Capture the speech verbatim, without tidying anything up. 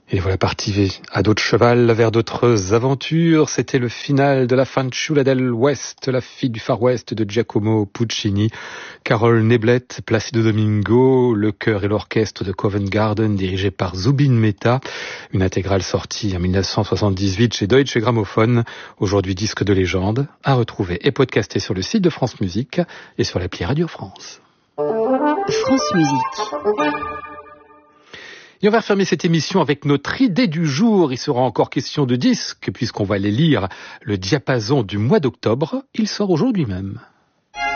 Et voilà partis à d'autres chevals vers d'autres aventures. C'était le final de la Fanciulla del West, la fille du Far West de Giacomo Puccini. Carol Neblett, Placido Domingo, le chœur et l'orchestre de Covent Garden dirigé par Zubin Mehta. Une intégrale sortie en dix-neuf cent soixante-dix-huit chez Deutsche Grammophon. Aujourd'hui disque de légende, à retrouver et podcasté sur le site de France Musique et sur l'appli Radio France. France Musique. Et on va refermer cette émission avec notre idée du jour. Il sera encore question de disques, puisqu'on va les lire. Le diapason du mois d'octobre, il sort aujourd'hui même.